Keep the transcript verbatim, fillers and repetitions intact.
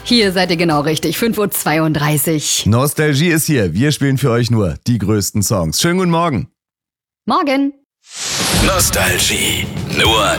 Hier seid ihr genau richtig. fünf Uhr zweiunddreißig. Nostalgie ist hier. Wir spielen für euch nur die größten Songs. Schönen guten Morgen. Morgen. Nostalgie. Nur